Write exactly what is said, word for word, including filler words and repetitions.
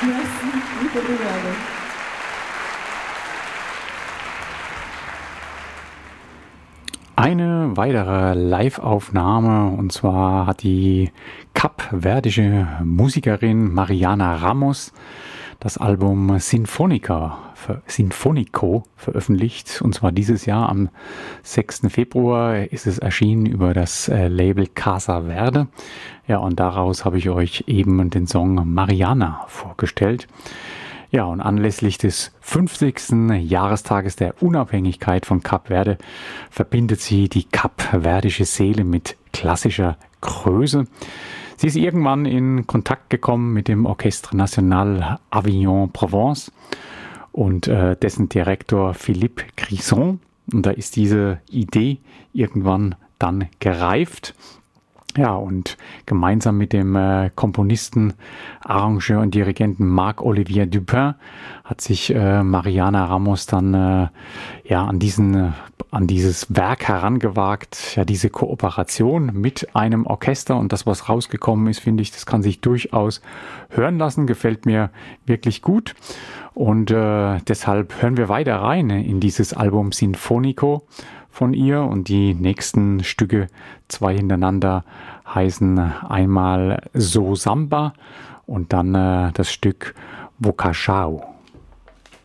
Merci, muito obrigada. Eine weitere Live-Aufnahme, und zwar hat die kapverdische Musikerin Mariana Ramos das Album Sinfonica, Sinfonico veröffentlicht, und zwar dieses Jahr am sechsten Februar ist es erschienen über das äh, Label Casa Verde. Ja, und daraus habe ich euch eben den Song Mariana vorgestellt. Ja, und anlässlich des fünfzigsten Jahrestages der Unabhängigkeit von Kap Verde verbindet sie die kapverdische Seele mit klassischer Größe. Sie ist irgendwann in Kontakt gekommen mit dem Orchestre National Avignon Provence und äh, dessen Direktor Philippe Crisson. Und da ist diese Idee irgendwann dann gereift. Ja, und gemeinsam mit dem äh, Komponisten, Arrangeur und Dirigenten Marc-Olivier Dupin hat sich äh, Mariana Ramos dann äh, ja an diesen äh, an dieses Werk herangewagt, ja, diese Kooperation mit einem Orchester, und das, was rausgekommen ist, finde ich, das kann sich durchaus hören lassen, gefällt mir wirklich gut, und äh, deshalb hören wir weiter rein in dieses Album Sinfonico von ihr, und die nächsten Stücke, zwei hintereinander, heißen einmal So Samba und dann äh, das Stück Vocachao.